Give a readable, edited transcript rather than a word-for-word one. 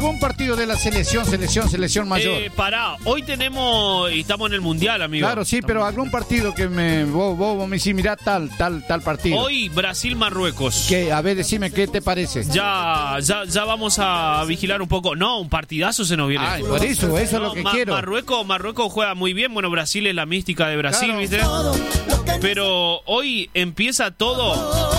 algún partido de la selección mayor. Pará, hoy estamos en el Mundial, amigo. Claro, sí, pero algún partido que vos me decís, mirá tal partido. Hoy Brasil-Marruecos. ¿Qué? A ver, decime, ¿qué te parece? Ya vamos a vigilar un poco. No, un partidazo se nos viene. Ay, por eso es lo que quiero. Marruecos juega muy bien. Bueno, Brasil es la mística de Brasil, claro. ¿Viste? Pero hoy empieza todo